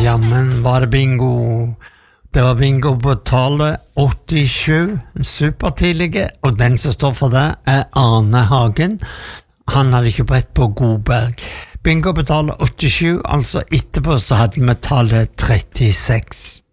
Jammen var det bingo. Det var bingo på tallet 87, supertidlige, og den som står for det Arne Hagen. Han hadde ikke brett på Godberg. Bingo på tallet 87, altså etterpå så hadde vi tallet 36.